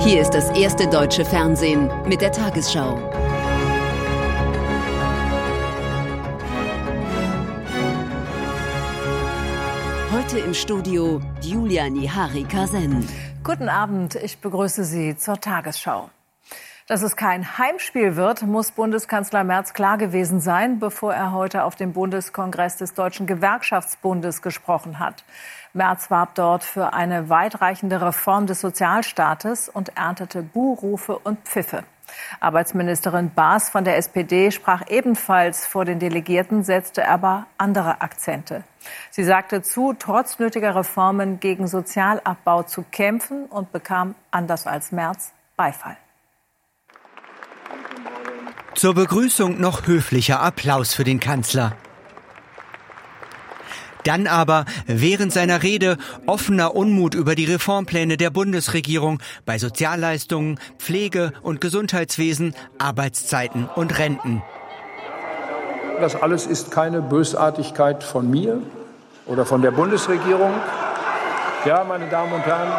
Hier ist das erste deutsche Fernsehen mit der Tagesschau. Heute im Studio Julia Nihari-Kasen. Guten Abend, ich begrüße Sie zur Tagesschau. Dass es kein Heimspiel wird, muss Bundeskanzler Merz klar gewesen sein, bevor er heute auf dem Bundeskongress des Deutschen Gewerkschaftsbundes gesprochen hat. Merz warb dort für eine weitreichende Reform des Sozialstaates und erntete Buhrufe und Pfiffe. Arbeitsministerin Baas von der SPD sprach ebenfalls vor den Delegierten, setzte aber andere Akzente. Sie sagte zu, trotz nötiger Reformen gegen Sozialabbau zu kämpfen und bekam, anders als Merz, Beifall. Zur Begrüßung noch höflicher Applaus für den Kanzler. Dann aber während seiner Rede offener Unmut über die Reformpläne der Bundesregierung bei Sozialleistungen, Pflege- und Gesundheitswesen, Arbeitszeiten und Renten. Das alles ist keine Bösartigkeit von mir oder von der Bundesregierung. Ja, meine Damen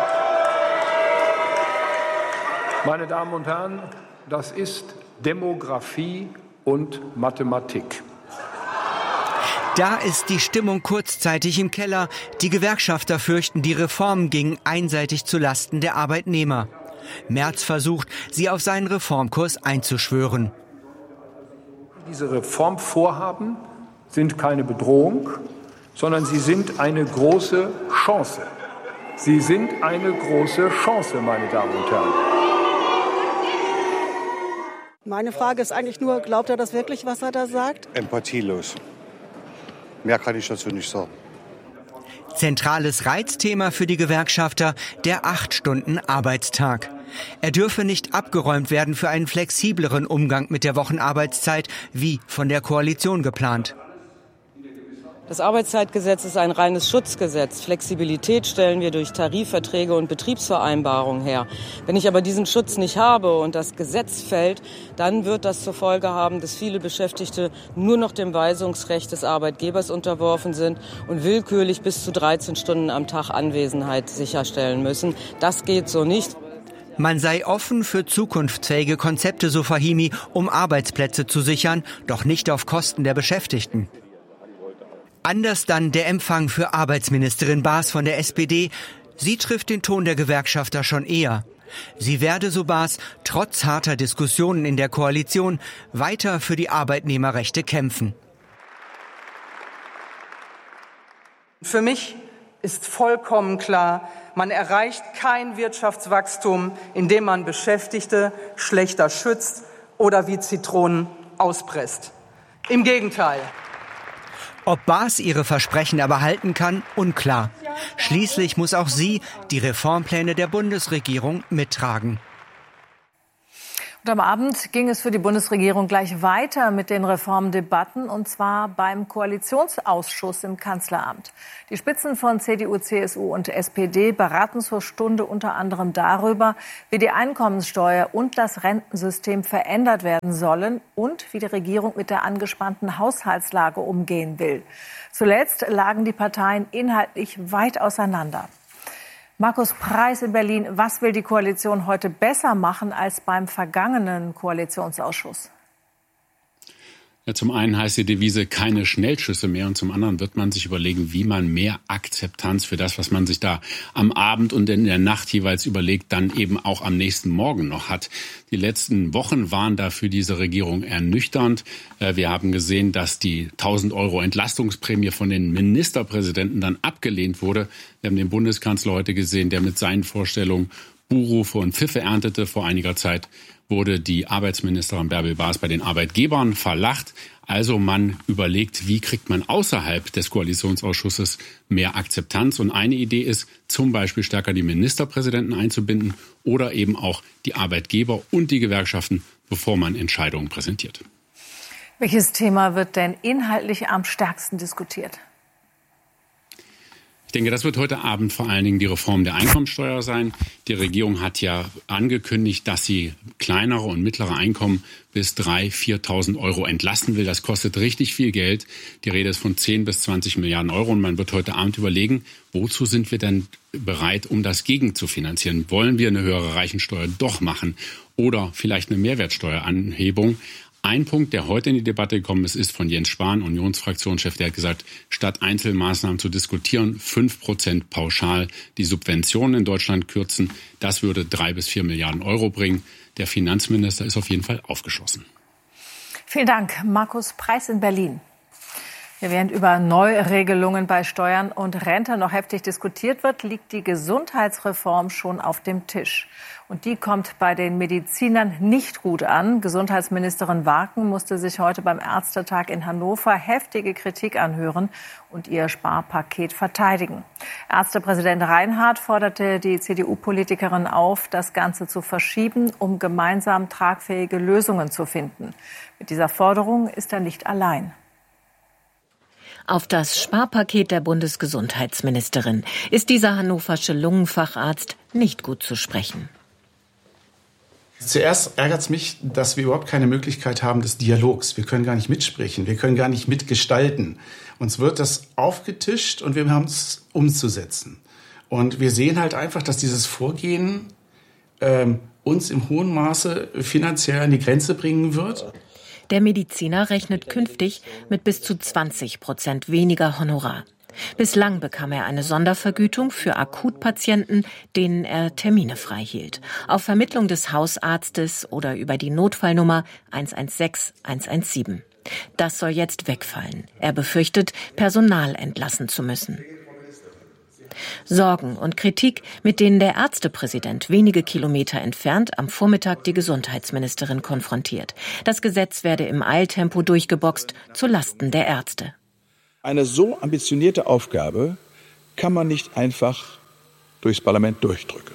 und Herren, das ist Demografie und Mathematik. Da ist die Stimmung kurzzeitig im Keller. Die Gewerkschafter fürchten, die Reformen gingen einseitig zu Lasten der Arbeitnehmer. Merz versucht, sie auf seinen Reformkurs einzuschwören. Diese Reformvorhaben sind keine Bedrohung, sondern sie sind eine große Chance. Sie sind eine große Chance, meine Damen und Herren. Meine Frage ist eigentlich nur, glaubt er das wirklich, was er da sagt? Empathielos. Mehr kann ich dazu nicht sagen. Zentrales Reizthema für die Gewerkschafter, der 8-Stunden-Arbeitstag. Er dürfe nicht abgeräumt werden für einen flexibleren Umgang mit der Wochenarbeitszeit, wie von der Koalition geplant. Das Arbeitszeitgesetz ist ein reines Schutzgesetz. Flexibilität stellen wir durch Tarifverträge und Betriebsvereinbarungen her. Wenn ich aber diesen Schutz nicht habe und das Gesetz fällt, dann wird das zur Folge haben, dass viele Beschäftigte nur noch dem Weisungsrecht des Arbeitgebers unterworfen sind und willkürlich bis zu 13 Stunden am Tag Anwesenheit sicherstellen müssen. Das geht so nicht. Man sei offen für zukunftsfähige Konzepte, so Fahimi, um Arbeitsplätze zu sichern, doch nicht auf Kosten der Beschäftigten. Anders dann der Empfang für Arbeitsministerin Baas von der SPD. Sie trifft den Ton der Gewerkschafter schon eher. Sie werde, so Baas, trotz harter Diskussionen in der Koalition weiter für die Arbeitnehmerrechte kämpfen. Für mich ist vollkommen klar, man erreicht kein Wirtschaftswachstum, indem man Beschäftigte schlechter schützt oder wie Zitronen auspresst. Im Gegenteil. Ob Baas ihre Versprechen aber halten kann, unklar. Schließlich muss auch sie die Reformpläne der Bundesregierung mittragen. Und am Abend ging es für die Bundesregierung gleich weiter mit den Reformdebatten, und zwar beim Koalitionsausschuss im Kanzleramt. Die Spitzen von CDU, CSU und SPD beraten zur Stunde unter anderem darüber, wie die Einkommenssteuer und das Rentensystem verändert werden sollen und wie die Regierung mit der angespannten Haushaltslage umgehen will. Zuletzt lagen die Parteien inhaltlich weit auseinander. Markus Preis in Berlin, was will die Koalition heute besser machen als beim vergangenen Koalitionsausschuss? Ja, zum einen heißt die Devise keine Schnellschüsse mehr und zum anderen wird man sich überlegen, wie man mehr Akzeptanz für das, was man sich da am Abend und in der Nacht jeweils überlegt, dann eben auch am nächsten Morgen noch hat. Die letzten Wochen waren da für diese Regierung ernüchternd. Wir haben gesehen, dass die 1.000 € Entlastungsprämie von den Ministerpräsidenten dann abgelehnt wurde. Wir haben den Bundeskanzler heute gesehen, der mit seinen Vorstellungen Buhrufe und Pfiffe erntete. Vor einiger Zeit wurde die Arbeitsministerin Bärbel Baas bei den Arbeitgebern verlacht. Also man überlegt, wie kriegt man außerhalb des Koalitionsausschusses mehr Akzeptanz. Und eine Idee ist, zum Beispiel stärker die Ministerpräsidenten einzubinden oder eben auch die Arbeitgeber und die Gewerkschaften, bevor man Entscheidungen präsentiert. Welches Thema wird denn inhaltlich am stärksten diskutiert? Ich Ich denke, das wird heute Abend vor allen Dingen die Reform der Einkommensteuer sein. Die Regierung hat ja angekündigt, dass sie kleinere und mittlere Einkommen bis 3.000, 4.000 Euro entlasten will. Das kostet richtig viel Geld. Die Rede ist von 10 bis 20 Milliarden Euro. Und man wird heute Abend überlegen, wozu sind wir denn bereit, um das gegen zu finanzieren? Wollen wir eine höhere Reichensteuer doch machen oder vielleicht eine Mehrwertsteueranhebung? Ein Punkt, der heute in die Debatte gekommen ist von Jens Spahn, Unionsfraktionschef. Der hat gesagt, statt Einzelmaßnahmen zu diskutieren, 5% pauschal die Subventionen in Deutschland kürzen. Das würde 3 bis 4 Milliarden Euro bringen. Der Finanzminister ist auf jeden Fall aufgeschlossen. Vielen Dank, Markus Preis in Berlin. Während über Neuregelungen bei Steuern und Rente noch heftig diskutiert wird, liegt die Gesundheitsreform schon auf dem Tisch. Und die kommt bei den Medizinern nicht gut an. Gesundheitsministerin Warken musste sich heute beim Ärztetag in Hannover heftige Kritik anhören und ihr Sparpaket verteidigen. Ärztepräsident Reinhardt forderte die CDU-Politikerin auf, das Ganze zu verschieben, um gemeinsam tragfähige Lösungen zu finden. Mit dieser Forderung ist er nicht allein. Auf das Sparpaket der Bundesgesundheitsministerin ist dieser hannoversche Lungenfacharzt nicht gut zu sprechen. Zuerst ärgert es mich, dass wir überhaupt keine Möglichkeit haben des Dialogs. Wir können gar nicht mitsprechen, wir können gar nicht mitgestalten. Uns wird das aufgetischt und wir haben es umzusetzen. Und wir sehen halt einfach, dass dieses Vorgehen uns im hohen Maße finanziell an die Grenze bringen wird. Der Mediziner rechnet künftig mit bis zu 20% weniger Honorar. Bislang bekam er eine Sondervergütung für Akutpatienten, denen er Termine frei hielt. Auf Vermittlung des Hausarztes oder über die Notfallnummer 116 117. Das soll jetzt wegfallen. Er befürchtet, Personal entlassen zu müssen. Sorgen und Kritik, mit denen der Ärztepräsident wenige Kilometer entfernt am Vormittag die Gesundheitsministerin konfrontiert. Das Gesetz werde im Eiltempo durchgeboxt, zu Lasten der Ärzte. Eine so ambitionierte Aufgabe kann man nicht einfach durchs Parlament durchdrücken.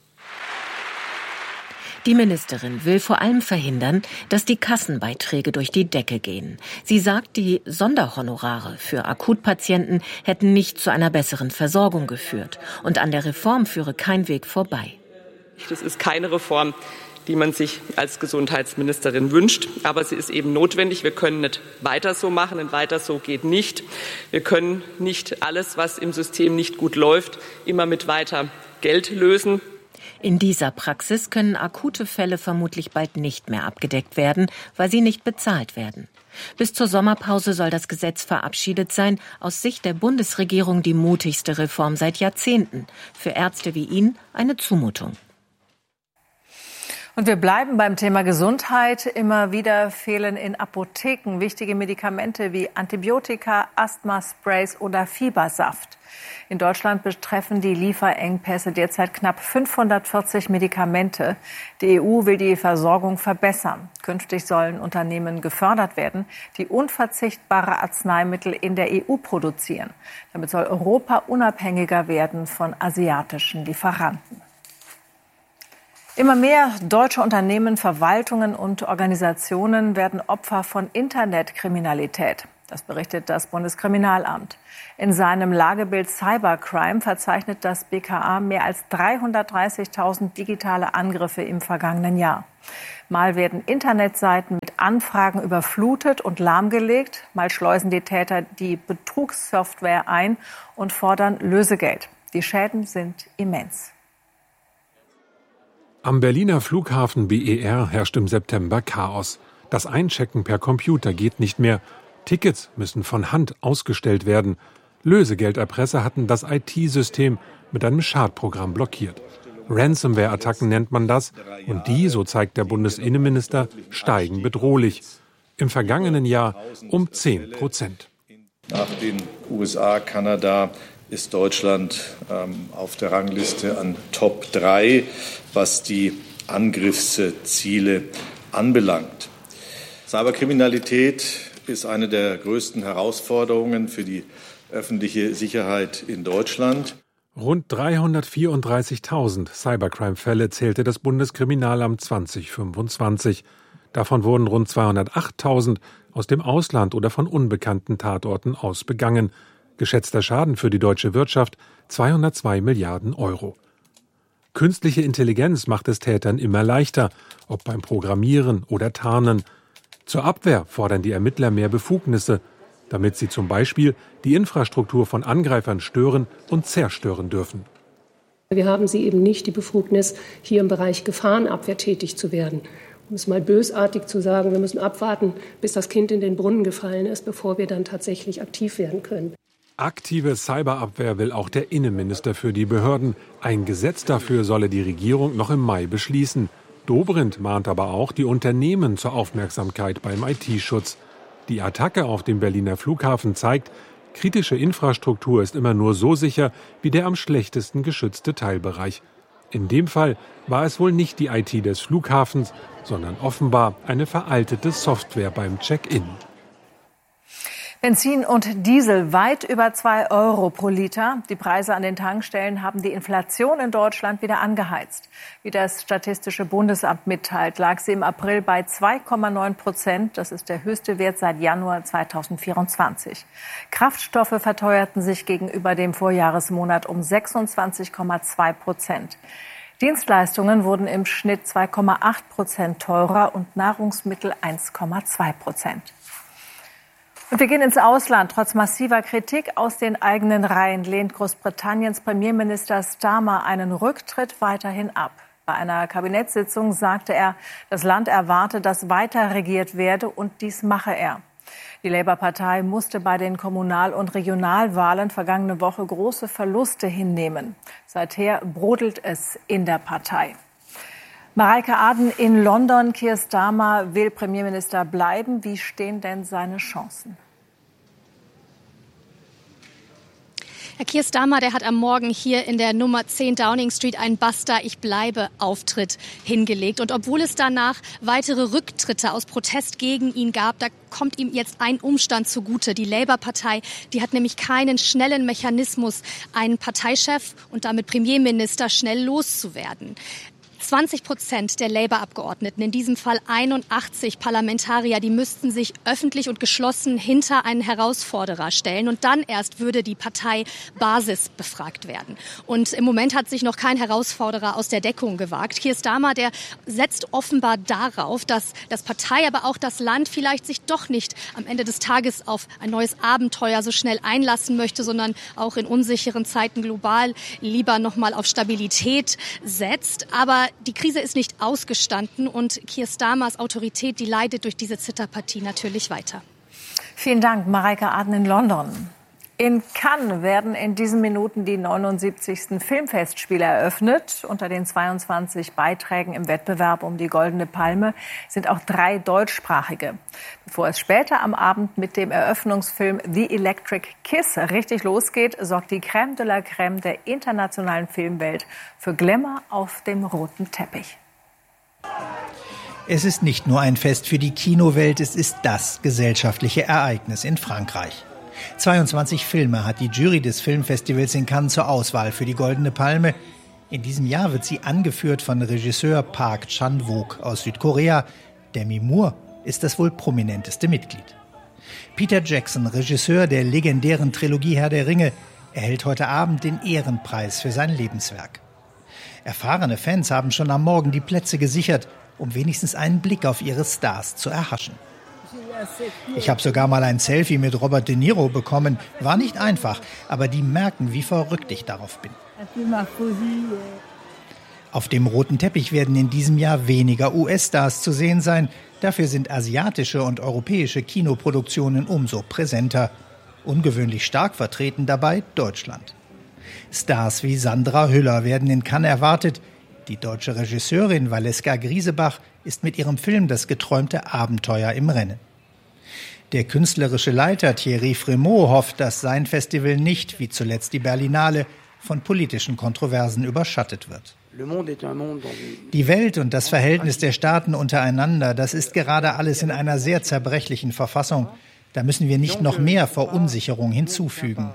Die Ministerin will vor allem verhindern, dass die Kassenbeiträge durch die Decke gehen. Sie sagt, die Sonderhonorare für Akutpatienten hätten nicht zu einer besseren Versorgung geführt. Und an der Reform führe kein Weg vorbei. Das ist keine Reform, die man sich als Gesundheitsministerin wünscht. Aber sie ist eben notwendig. Wir können nicht weiter so machen. Und weiter so geht nicht. Wir können nicht alles, was im System nicht gut läuft, immer mit weiter Geld lösen. In dieser Praxis können akute Fälle vermutlich bald nicht mehr abgedeckt werden, weil sie nicht bezahlt werden. Bis zur Sommerpause soll das Gesetz verabschiedet sein. Aus Sicht der Bundesregierung die mutigste Reform seit Jahrzehnten. Für Ärzte wie ihn eine Zumutung. Und wir bleiben beim Thema Gesundheit. Immer wieder fehlen in Apotheken wichtige Medikamente wie Antibiotika, Asthma-Sprays oder Fiebersaft. In Deutschland betreffen die Lieferengpässe derzeit knapp 540 Medikamente. Die EU will die Versorgung verbessern. Künftig sollen Unternehmen gefördert werden, die unverzichtbare Arzneimittel in der EU produzieren. Damit soll Europa unabhängiger werden von asiatischen Lieferanten. Immer mehr deutsche Unternehmen, Verwaltungen und Organisationen werden Opfer von Internetkriminalität. Das berichtet das Bundeskriminalamt. In seinem Lagebild Cybercrime verzeichnet das BKA mehr als 330.000 digitale Angriffe im vergangenen Jahr. Mal werden Internetseiten mit Anfragen überflutet und lahmgelegt, mal schleusen die Täter die Betrugssoftware ein und fordern Lösegeld. Die Schäden sind immens. Am Berliner Flughafen BER herrscht im September Chaos. Das Einchecken per Computer geht nicht mehr. Tickets müssen von Hand ausgestellt werden. Lösegelderpresser hatten das IT-System mit einem Schadprogramm blockiert. Ransomware-Attacken nennt man das. Und die, so zeigt der Bundesinnenminister, steigen bedrohlich. Im vergangenen Jahr um 10%. Nach den USA, Kanada ist Deutschland auf der Rangliste an Top 3, was die Angriffsziele anbelangt. Cyberkriminalität ist eine der größten Herausforderungen für die öffentliche Sicherheit in Deutschland. Rund 334.000 Cybercrime-Fälle zählte das Bundeskriminalamt 2025. Davon wurden rund 208.000 aus dem Ausland oder von unbekannten Tatorten aus begangen. Geschätzter Schaden für die deutsche Wirtschaft 202 Milliarden Euro. Künstliche Intelligenz macht es Tätern immer leichter, ob beim Programmieren oder Tarnen. Zur Abwehr fordern die Ermittler mehr Befugnisse, damit sie zum Beispiel die Infrastruktur von Angreifern stören und zerstören dürfen. Wir haben sie eben nicht die Befugnis, hier im Bereich Gefahrenabwehr tätig zu werden. Um es mal bösartig zu sagen, wir müssen abwarten, bis das Kind in den Brunnen gefallen ist, bevor wir dann tatsächlich aktiv werden können. Aktive Cyberabwehr will auch der Innenminister für die Behörden. Ein Gesetz dafür solle die Regierung noch im Mai beschließen. Dobrindt mahnt aber auch die Unternehmen zur Aufmerksamkeit beim IT-Schutz. Die Attacke auf dem Berliner Flughafen zeigt, kritische Infrastruktur ist immer nur so sicher wie der am schlechtesten geschützte Teilbereich. In dem Fall war es wohl nicht die IT des Flughafens, sondern offenbar eine veraltete Software beim Check-in. Benzin und Diesel weit über 2 Euro pro Liter. Die Preise an den Tankstellen haben die Inflation in Deutschland wieder angeheizt. Wie das Statistische Bundesamt mitteilt, lag sie im April bei 2,9%. Das ist der höchste Wert seit Januar 2024. Kraftstoffe verteuerten sich gegenüber dem Vorjahresmonat um 26,2%. Dienstleistungen wurden im Schnitt 2,8% teurer und Nahrungsmittel 1,2%. Und wir gehen ins Ausland. Trotz massiver Kritik aus den eigenen Reihen lehnt Großbritanniens Premierminister Starmer einen Rücktritt weiterhin ab. Bei einer Kabinettssitzung sagte er, das Land erwarte, dass weiter regiert werde, und dies mache er. Die Labour-Partei musste bei den Kommunal- und Regionalwahlen vergangene Woche große Verluste hinnehmen. Seither brodelt es in der Partei. Mareike Aden in London. Keir Starmer will Premierminister bleiben. Wie stehen denn seine Chancen? Herr Keir Starmer, der hat am Morgen hier in der Nummer 10 Downing Street einen Basta-Ich-bleibe-Auftritt hingelegt. Und obwohl es danach weitere Rücktritte aus Protest gegen ihn gab, da kommt ihm jetzt ein Umstand zugute. Die Labour-Partei, die hat nämlich keinen schnellen Mechanismus, einen Parteichef und damit Premierminister schnell loszuwerden. 20% der Labour-Abgeordneten, in diesem Fall 81 Parlamentarier, die müssten sich öffentlich und geschlossen hinter einen Herausforderer stellen. Und dann erst würde die Parteibasis befragt werden. Und im Moment hat sich noch kein Herausforderer aus der Deckung gewagt. Keir Starmer, der setzt offenbar darauf, dass das Partei, aber auch das Land vielleicht sich doch nicht am Ende des Tages auf ein neues Abenteuer so schnell einlassen möchte, sondern auch in unsicheren Zeiten global lieber nochmal auf Stabilität setzt. Aber die Krise ist nicht ausgestanden und Keir Starmers Autorität, die leidet durch diese Zitterpartie natürlich weiter. Vielen Dank, Mareike Aden in London. In Cannes werden in diesen Minuten die 79. Filmfestspiele eröffnet. Unter den 22 Beiträgen im Wettbewerb um die Goldene Palme sind auch 3 deutschsprachige. Bevor es später am Abend mit dem Eröffnungsfilm The Electric Kiss richtig losgeht, sorgt die Crème de la Crème der internationalen Filmwelt für Glamour auf dem roten Teppich. Es ist nicht nur ein Fest für die Kinowelt, es ist das gesellschaftliche Ereignis in Frankreich. 22 Filme hat die Jury des Filmfestivals in Cannes zur Auswahl für die Goldene Palme. In diesem Jahr wird sie angeführt von Regisseur Park Chan-wook aus Südkorea. Demi Moore ist das wohl prominenteste Mitglied. Peter Jackson, Regisseur der legendären Trilogie Herr der Ringe, erhält heute Abend den Ehrenpreis für sein Lebenswerk. Erfahrene Fans haben schon am Morgen die Plätze gesichert, um wenigstens einen Blick auf ihre Stars zu erhaschen. Ich habe sogar mal ein Selfie mit Robert De Niro bekommen. War nicht einfach, aber die merken, wie verrückt ich darauf bin. Auf dem roten Teppich werden in diesem Jahr weniger US-Stars zu sehen sein. Dafür sind asiatische und europäische Kinoproduktionen umso präsenter. Ungewöhnlich stark vertreten dabei Deutschland. Stars wie Sandra Hüller werden in Cannes erwartet. Die deutsche Regisseurin Valeska Griesebach ist mit ihrem Film Das geträumte Abenteuer im Rennen. Der künstlerische Leiter Thierry Frémaux hofft, dass sein Festival nicht, wie zuletzt die Berlinale, von politischen Kontroversen überschattet wird. Die Welt und das Verhältnis der Staaten untereinander, das ist gerade alles in einer sehr zerbrechlichen Verfassung. Da müssen wir nicht noch mehr Verunsicherung hinzufügen.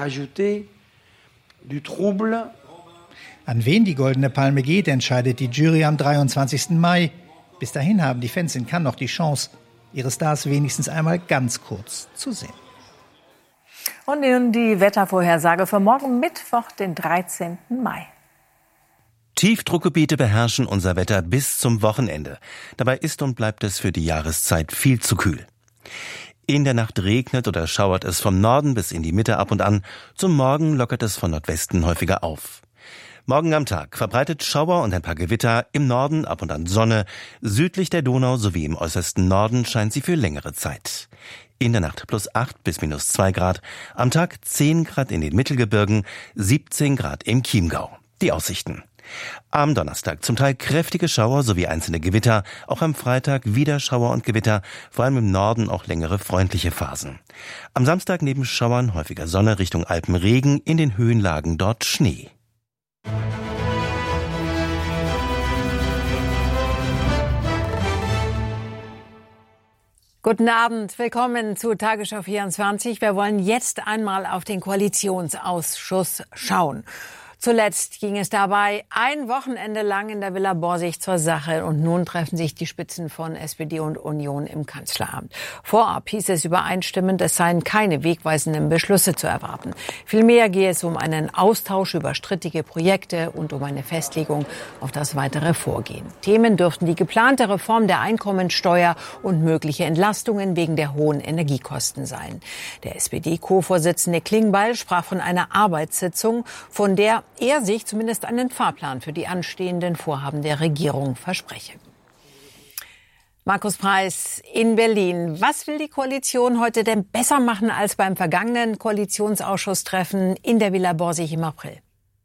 An wen die Goldene Palme geht, entscheidet die Jury am 23. Mai. Bis dahin haben die Fans in Cannes noch die Chance, ihre Stars wenigstens einmal ganz kurz zu sehen. Und nun die Wettervorhersage für morgen Mittwoch, den 13. Mai. Tiefdruckgebiete beherrschen unser Wetter bis zum Wochenende. Dabei ist und bleibt es für die Jahreszeit viel zu kühl. In der Nacht regnet oder schauert es vom Norden bis in die Mitte ab und an. Zum Morgen lockert es von Nordwesten häufiger auf. Morgen am Tag verbreitet Schauer und ein paar Gewitter, im Norden ab und an Sonne. Südlich der Donau sowie im äußersten Norden scheint sie für längere Zeit. In der Nacht +8 bis -2 Grad, am Tag 10 Grad in den Mittelgebirgen, 17 Grad im Chiemgau. Die Aussichten. Am Donnerstag zum Teil kräftige Schauer sowie einzelne Gewitter, auch am Freitag wieder Schauer und Gewitter, vor allem im Norden auch längere freundliche Phasen. Am Samstag neben Schauern häufiger Sonne, Richtung Alpenregen, in den Höhenlagen dort Schnee. Guten Abend, willkommen zu Tagesschau 24. Wir wollen jetzt einmal auf den Koalitionsausschuss schauen. Zuletzt ging es dabei ein Wochenende lang in der Villa Borsig zur Sache und nun treffen sich die Spitzen von SPD und Union im Kanzleramt. Vorab hieß es übereinstimmend, es seien keine wegweisenden Beschlüsse zu erwarten. Vielmehr gehe es um einen Austausch über strittige Projekte und um eine Festlegung auf das weitere Vorgehen. Themen dürften die geplante Reform der Einkommensteuer und mögliche Entlastungen wegen der hohen Energiekosten sein. Der SPD-Co-Vorsitzende Klingbeil sprach von einer Arbeitssitzung, von der er sich zumindest einen Fahrplan für die anstehenden Vorhaben der Regierung verspreche. Markus Preis in Berlin. Was will die Koalition heute denn besser machen als beim vergangenen Koalitionsausschusstreffen in der Villa Borsig im April?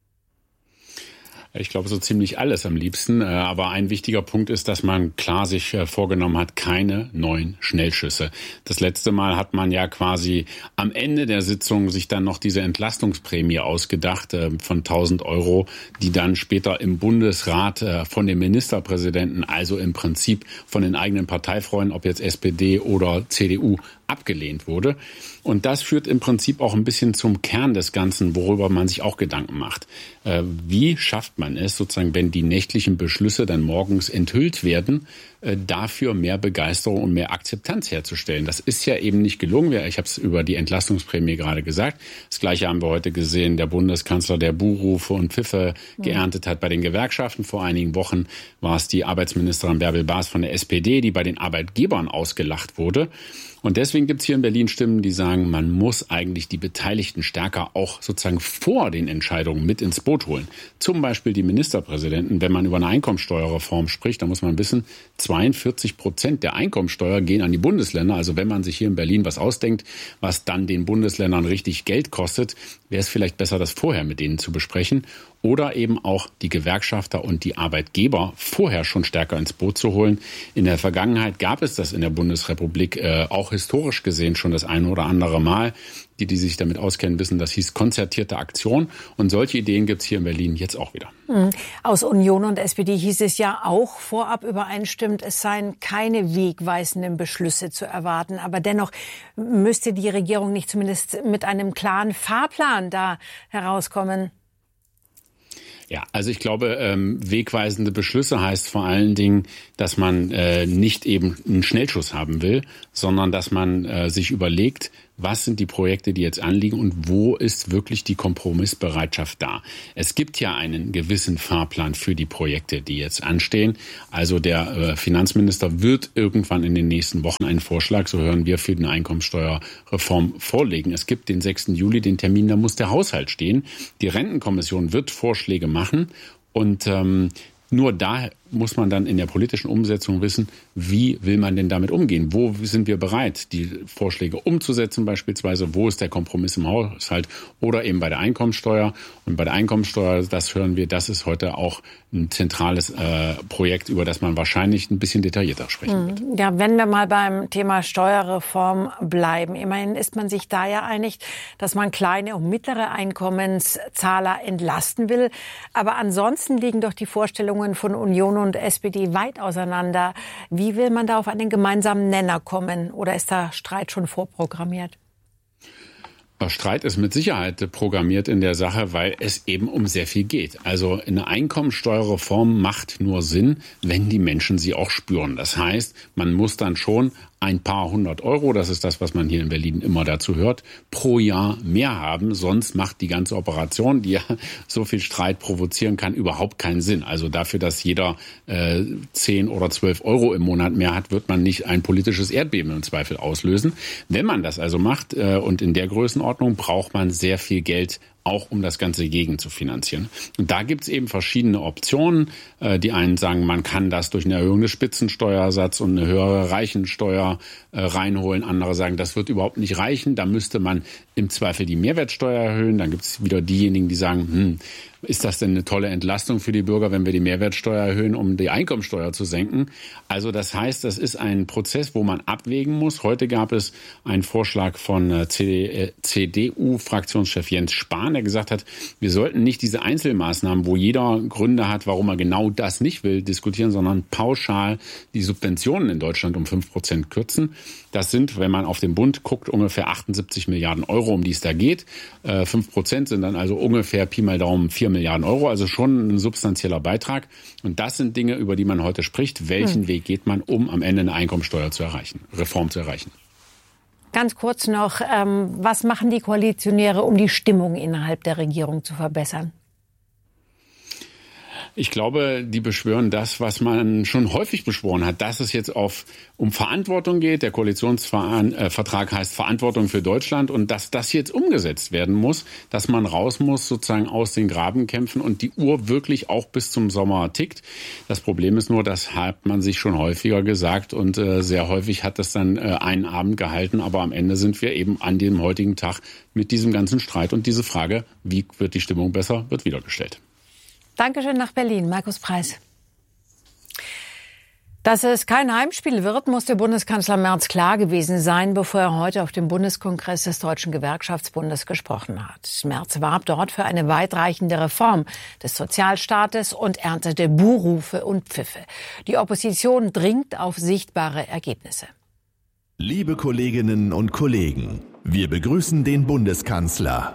Ich glaube, so ziemlich alles am liebsten. Aber ein wichtiger Punkt ist, dass man klar sich vorgenommen hat, keine neuen Schnellschüsse. Das letzte Mal hat man ja quasi am Ende der Sitzung sich dann noch diese Entlastungsprämie ausgedacht von 1.000 €, die dann später im Bundesrat von dem Ministerpräsidenten, also im Prinzip von den eigenen Parteifreunden, ob jetzt SPD oder CDU, abgelehnt wurde. Und das führt im Prinzip auch ein bisschen zum Kern des Ganzen, worüber man sich auch Gedanken macht. Wie schafft man es sozusagen, wenn die nächtlichen Beschlüsse dann morgens enthüllt werden, dafür mehr Begeisterung und mehr Akzeptanz herzustellen? Das ist ja eben nicht gelungen. Ich habe es über die Entlastungsprämie gerade gesagt. Das Gleiche haben wir heute gesehen, der Bundeskanzler, der Buhrufe und Pfiffe geerntet hat bei den Gewerkschaften. Vor einigen Wochen war es die Arbeitsministerin Bärbel Baas von der SPD, die bei den Arbeitgebern ausgelacht wurde. Und deswegen gibt es hier in Berlin Stimmen, die sagen, man muss eigentlich die Beteiligten stärker auch sozusagen vor den Entscheidungen mit ins Boot holen. Zum Beispiel die Ministerpräsidenten. Wenn man über eine Einkommensteuerreform spricht, dann muss man wissen, 42% der Einkommensteuer gehen an die Bundesländer. Also wenn man sich hier in Berlin was ausdenkt, was dann den Bundesländern richtig Geld kostet, wäre es vielleicht besser, das vorher mit denen zu besprechen. Oder eben auch die Gewerkschafter und die Arbeitgeber vorher schon stärker ins Boot zu holen. In der Vergangenheit gab es das in der Bundesrepublik auch historisch gesehen schon das eine oder andere Mal. Die sich damit auskennen, wissen, das hieß konzertierte Aktion. Und solche Ideen gibt es hier in Berlin jetzt auch wieder. Aus Union und SPD hieß es ja auch vorab übereinstimmend, es seien keine wegweisenden Beschlüsse zu erwarten. Aber dennoch müsste die Regierung nicht zumindest mit einem klaren Fahrplan da herauskommen. Ja, also ich glaube, wegweisende Beschlüsse heißt vor allen Dingen, dass man nicht eben einen Schnellschuss haben will, sondern dass man sich überlegt, was sind die Projekte, die jetzt anliegen und wo ist wirklich die Kompromissbereitschaft da. Es gibt ja einen gewissen Fahrplan für die Projekte, die jetzt anstehen. Also der Finanzminister wird irgendwann in den nächsten Wochen einen Vorschlag, so hören wir, für eine Einkommensteuerreform vorlegen. Es gibt den 6. Juli den Termin, da muss der Haushalt stehen. Die Rentenkommission wird Vorschläge machen und nur da muss man dann in der politischen Umsetzung wissen, wie will man denn damit umgehen? Wo sind wir bereit, die Vorschläge umzusetzen beispielsweise? Wo ist der Kompromiss im Haushalt? Oder eben bei der Einkommensteuer. Und bei der Einkommensteuer, das hören wir, das ist heute auch ein zentrales Projekt, über das man wahrscheinlich ein bisschen detaillierter sprechen wird. Ja, wenn wir mal beim Thema Steuerreform bleiben. Immerhin ist man sich da ja einig, dass man kleine und mittlere Einkommenszahler entlasten will. Aber ansonsten liegen doch die Vorstellungen von Union und SPD weit auseinander. Wie will man da auf einen gemeinsamen Nenner kommen? Oder ist da Streit schon vorprogrammiert? Streit ist mit Sicherheit programmiert in der Sache, weil es eben um sehr viel geht. Also eine Einkommensteuerreform macht nur Sinn, wenn die Menschen sie auch spüren. Das heißt, man muss dann schon ein paar hundert Euro, das ist das, was man hier in Berlin immer dazu hört, pro Jahr mehr haben. Sonst macht die ganze Operation, die ja so viel Streit provozieren kann, überhaupt keinen Sinn. Also dafür, dass jeder 10 oder 12 Euro im Monat mehr hat, wird man nicht ein politisches Erdbeben im Zweifel auslösen. Wenn man das also macht und in der Größenordnung, braucht man sehr viel Geld, auch um das Ganze gegen zu finanzieren. Und da gibt's eben verschiedene Optionen. Die einen sagen, man kann das durch eine Erhöhung des Spitzensteuersatzes und eine höhere Reichensteuer reinholen. Andere sagen, das wird überhaupt nicht reichen. Da müsste man im Zweifel die Mehrwertsteuer erhöhen. Dann gibt's wieder diejenigen, die sagen, ist das denn eine tolle Entlastung für die Bürger, wenn wir die Mehrwertsteuer erhöhen, um die Einkommensteuer zu senken? Also das heißt, das ist ein Prozess, wo man abwägen muss. Heute gab es einen Vorschlag von CDU-Fraktionschef Jens Spahn, der gesagt hat, wir sollten nicht diese Einzelmaßnahmen, wo jeder Gründe hat, warum er genau das nicht will, diskutieren, sondern pauschal die Subventionen in Deutschland um 5% kürzen. Das sind, wenn man auf den Bund guckt, ungefähr 78 Milliarden Euro, um die es da geht. 5% sind dann also ungefähr Pi mal Daumen 4 Milliarden Euro, also schon ein substanzieller Beitrag. Und das sind Dinge, über die man heute spricht. Welchen Weg geht man, um am Ende eine Einkommensteuer zu erreichen, Reform zu erreichen? Ganz kurz noch, was machen die Koalitionäre, um die Stimmung innerhalb der Regierung zu verbessern? Ich glaube, die beschwören das, was man schon häufig beschworen hat, dass es jetzt um Verantwortung geht. Der Koalitionsvertrag heißt Verantwortung für Deutschland und dass das jetzt umgesetzt werden muss, dass man raus muss, sozusagen aus den Grabenkämpfen und die Uhr wirklich auch bis zum Sommer tickt. Das Problem ist nur, das hat man sich schon häufiger gesagt und sehr häufig hat das dann einen Abend gehalten. Aber am Ende sind wir eben an dem heutigen Tag mit diesem ganzen Streit und diese Frage, wie wird die Stimmung besser, wird wieder gestellt. Dankeschön nach Berlin, Markus Preis. Dass es kein Heimspiel wird, musste Bundeskanzler Merz klar gewesen sein, bevor er heute auf dem Bundeskongress des Deutschen Gewerkschaftsbundes gesprochen hat. Merz warb dort für eine weitreichende Reform des Sozialstaates und erntete Buhrufe und Pfiffe. Die Opposition dringt auf sichtbare Ergebnisse. Liebe Kolleginnen und Kollegen, wir begrüßen den Bundeskanzler.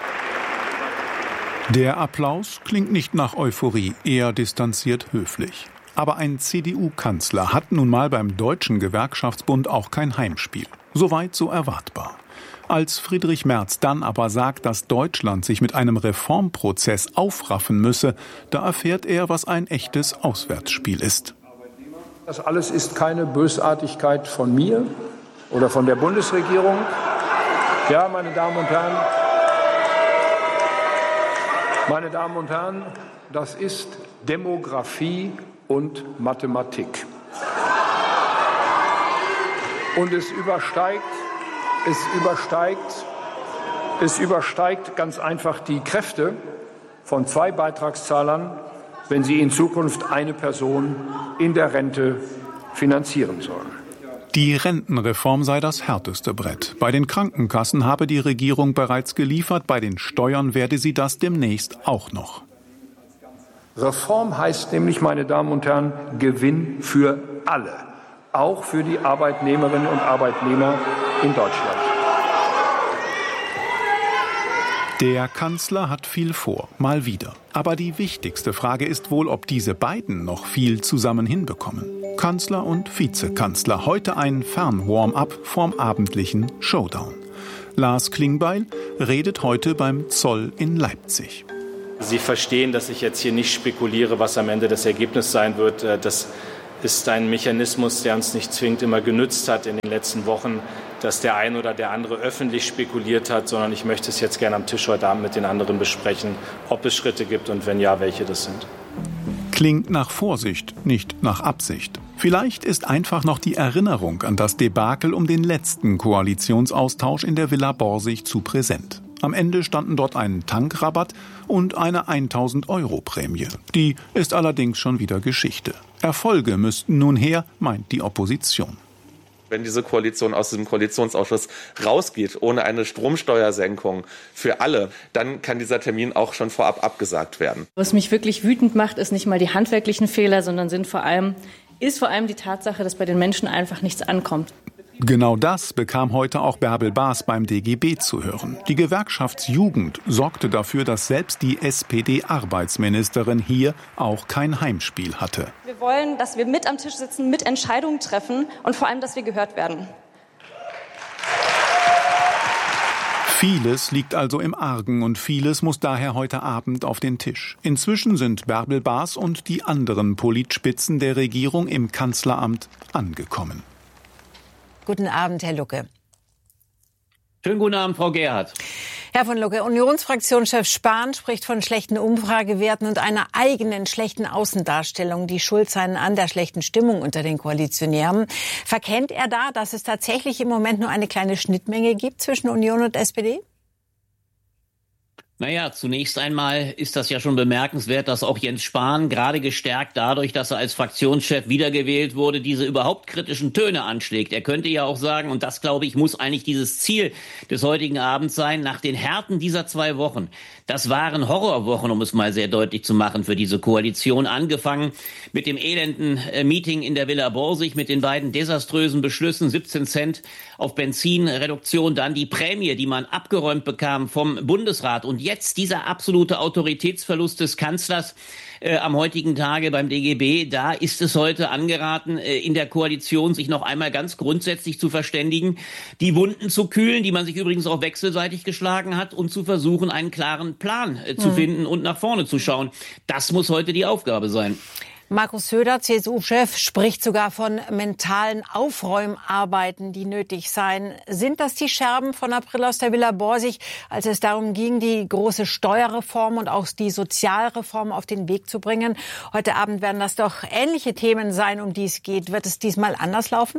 Der Applaus klingt nicht nach Euphorie, eher distanziert höflich. Aber ein CDU-Kanzler hat nun mal beim Deutschen Gewerkschaftsbund auch kein Heimspiel. Soweit so erwartbar. Als Friedrich Merz dann aber sagt, dass Deutschland sich mit einem Reformprozess aufraffen müsse, da erfährt er, was ein echtes Auswärtsspiel ist. Das alles ist keine Bösartigkeit von mir oder von der Bundesregierung. Ja, meine Damen und Herren, das ist Demografie und Mathematik. Und es übersteigt ganz einfach die Kräfte von 2 Beitragszahlern, wenn sie in Zukunft eine Person in der Rente finanzieren sollen. Die Rentenreform sei das härteste Brett. Bei den Krankenkassen habe die Regierung bereits geliefert, bei den Steuern werde sie das demnächst auch noch. Reform heißt nämlich, meine Damen und Herren, Gewinn für alle, auch für die Arbeitnehmerinnen und Arbeitnehmer in Deutschland. Der Kanzler hat viel vor, mal wieder. Aber die wichtigste Frage ist wohl, ob diese beiden noch viel zusammen hinbekommen. Kanzler und Vizekanzler, heute ein Fern-Warm-up vorm abendlichen Showdown. Lars Klingbeil redet heute beim Zoll in Leipzig. Sie verstehen, dass ich jetzt hier nicht spekuliere, was am Ende das Ergebnis sein wird. Das ist ein Mechanismus, der uns nicht zwingend immer genützt hat in den letzten Wochen, dass der ein oder der andere öffentlich spekuliert hat, sondern ich möchte es jetzt gerne am Tisch heute Abend mit den anderen besprechen, ob es Schritte gibt und wenn ja, welche das sind. Klingt nach Vorsicht, nicht nach Absicht. Vielleicht ist einfach noch die Erinnerung an das Debakel um den letzten Koalitionsaustausch in der Villa Borsig zu präsent. Am Ende standen dort ein Tankrabatt und eine 1.000-Euro-Prämie. Die ist allerdings schon wieder Geschichte. Erfolge müssten nun her, meint die Opposition. Wenn diese Koalition aus diesem Koalitionsausschuss rausgeht, ohne eine Stromsteuersenkung für alle, dann kann dieser Termin auch schon vorab abgesagt werden. Was mich wirklich wütend macht, ist nicht mal die handwerklichen Fehler, sondern ist vor allem die Tatsache, dass bei den Menschen einfach nichts ankommt. Genau das bekam heute auch Bärbel Baas beim DGB zu hören. Die Gewerkschaftsjugend sorgte dafür, dass selbst die SPD-Arbeitsministerin hier auch kein Heimspiel hatte. Wir wollen, dass wir mit am Tisch sitzen, mit Entscheidungen treffen und vor allem, dass wir gehört werden. Vieles liegt also im Argen und vieles muss daher heute Abend auf den Tisch. Inzwischen sind Bärbel Baas und die anderen Politspitzen der Regierung im Kanzleramt angekommen. Guten Abend, Herr Lucke. Schönen guten Abend, Frau Gerhardt. Herr von Lucke, Unionsfraktionschef Spahn spricht von schlechten Umfragewerten und einer eigenen schlechten Außendarstellung, die schuld seien an der schlechten Stimmung unter den Koalitionären. Verkennt er da, dass es tatsächlich im Moment nur eine kleine Schnittmenge gibt zwischen Union und SPD? Naja, zunächst einmal ist das ja schon bemerkenswert, dass auch Jens Spahn, gerade gestärkt dadurch, dass er als Fraktionschef wiedergewählt wurde, diese überhaupt kritischen Töne anschlägt. Er könnte ja auch sagen, und das, glaube ich, muss eigentlich dieses Ziel des heutigen Abends sein, nach den Härten dieser 2 Wochen, das waren Horrorwochen, um es mal sehr deutlich zu machen, für diese Koalition, angefangen mit dem elenden Meeting in der Villa Borsig, mit den beiden desaströsen Beschlüssen, 17 Cent auf Benzinreduktion, dann die Prämie, die man abgeräumt bekam vom Bundesrat und jetzt dieser absolute Autoritätsverlust des Kanzlers am heutigen Tage beim DGB. Da ist es heute angeraten, in der Koalition sich noch einmal ganz grundsätzlich zu verständigen, die Wunden zu kühlen, die man sich übrigens auch wechselseitig geschlagen hat, und zu versuchen, einen klaren Plan zu finden und nach vorne zu schauen. Das muss heute die Aufgabe sein. Markus Söder, CSU-Chef, spricht sogar von mentalen Aufräumarbeiten, die nötig seien. Sind das die Scherben von April aus der Villa Borsig, als es darum ging, die große Steuerreform und auch die Sozialreform auf den Weg zu bringen? Heute Abend werden das doch ähnliche Themen sein, um die es geht. Wird es diesmal anders laufen?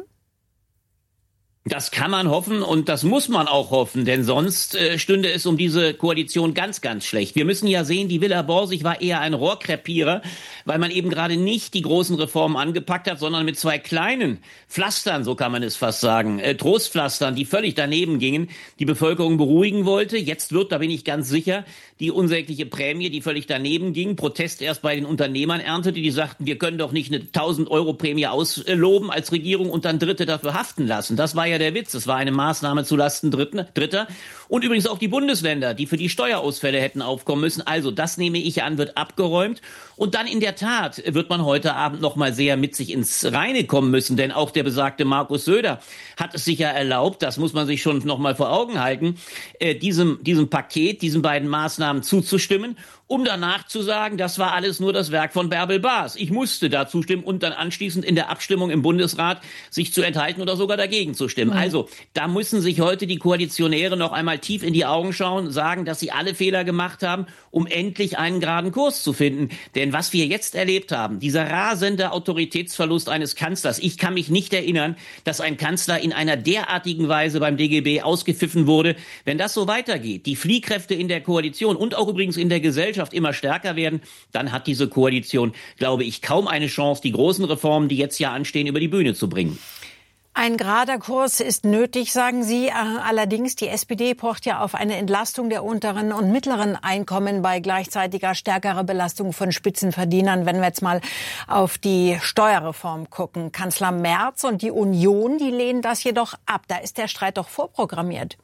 Das kann man hoffen und das muss man auch hoffen, denn sonst stünde es um diese Koalition ganz, ganz schlecht. Wir müssen ja sehen, die Villa Borsig war eher ein Rohrkrepierer, weil man eben gerade nicht die großen Reformen angepackt hat, sondern mit 2 kleinen Pflastern, so kann man es fast sagen, Trostpflastern, die völlig daneben gingen, die Bevölkerung beruhigen wollte. Jetzt wird, da bin ich ganz sicher, die unsägliche Prämie, die völlig daneben ging, Protest erst bei den Unternehmern erntete, die sagten, wir können doch nicht eine 1.000-Euro-Prämie ausloben als Regierung und dann Dritte dafür haften lassen. Das war ja der Witz. Es war eine Maßnahme zulasten Dritter. Und übrigens auch die Bundesländer, die für die Steuerausfälle hätten aufkommen müssen. Also das nehme ich an, wird abgeräumt. Und dann in der Tat wird man heute Abend noch mal sehr mit sich ins Reine kommen müssen. Denn auch der besagte Markus Söder hat es sich ja erlaubt, das muss man sich schon noch mal vor Augen halten, diesem Paket, diesen beiden Maßnahmen zuzustimmen, um danach zu sagen, das war alles nur das Werk von Bärbel Baas. Ich musste da zustimmen und dann anschließend in der Abstimmung im Bundesrat sich zu enthalten oder sogar dagegen zu stimmen. Also da müssen sich heute die Koalitionäre noch einmal tief in die Augen schauen, sagen, dass sie alle Fehler gemacht haben, um endlich einen geraden Kurs zu finden. Denn was wir jetzt erlebt haben, dieser rasende Autoritätsverlust eines Kanzlers, ich kann mich nicht erinnern, dass ein Kanzler in einer derartigen Weise beim DGB ausgepfiffen wurde. Wenn das so weitergeht, die Fliehkräfte in der Koalition und auch übrigens in der Gesellschaft immer stärker werden, dann hat diese Koalition, glaube ich, kaum eine Chance, die großen Reformen, die jetzt ja anstehen, über die Bühne zu bringen. Ein gerader Kurs ist nötig, sagen Sie. Allerdings, die SPD pocht ja auf eine Entlastung der unteren und mittleren Einkommen bei gleichzeitiger stärkerer Belastung von Spitzenverdienern. Wenn wir jetzt mal auf die Steuerreform gucken. Kanzler Merz und die Union, die lehnen das jedoch ab. Da ist der Streit doch vorprogrammiert.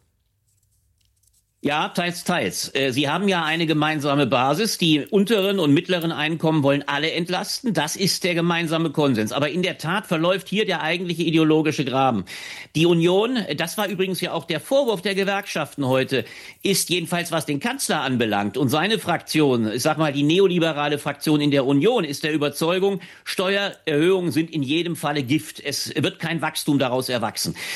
Ja, teils, teils. Sie haben ja eine gemeinsame Basis. Die unteren und mittleren Einkommen wollen alle entlasten. Das ist der gemeinsame Konsens. Aber in der Tat verläuft hier der eigentliche ideologische Graben. Die Union, das war übrigens ja auch der Vorwurf der Gewerkschaften heute, ist jedenfalls, was den Kanzler anbelangt und seine Fraktion, ich sag mal die neoliberale Fraktion in der Union, ist der Überzeugung, Steuererhöhungen sind in jedem Falle Gift. Es wird kein Wachstum daraus erwachsen.